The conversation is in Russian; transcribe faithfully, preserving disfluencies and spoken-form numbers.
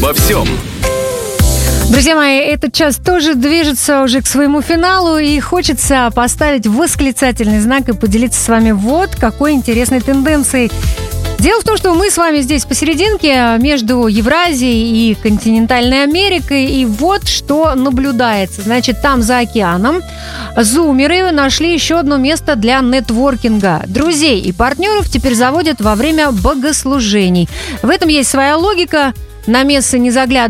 Во всем. Друзья мои, этот час тоже движется уже к своему финалу, и хочется поставить восклицательный знак и поделиться с вами вот какой интересной тенденцией. Дело в том, что мы с вами здесь посерединке между Евразией и континентальной Америкой, и вот что наблюдается. Значит, там за океаном зумеры нашли еще одно место для нетворкинга. Друзей и партнеров теперь заводят во время богослужений. В этом есть своя логика. На мессы не заглядывают